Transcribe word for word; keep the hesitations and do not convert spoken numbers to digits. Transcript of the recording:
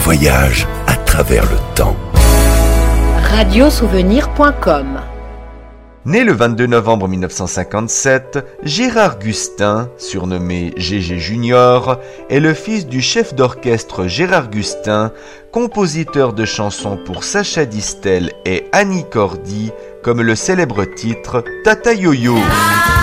voyage à travers le temps. radiosouvenir point com. Né le vingt-deux novembre mille neuf cent cinquante-sept, Gérard Gustin, surnommé Gégé Junior, est le fils du chef d'orchestre Gérard Gustin, compositeur de chansons pour Sacha Distel et Annie Cordy, comme le célèbre titre Tata Yo-Yo.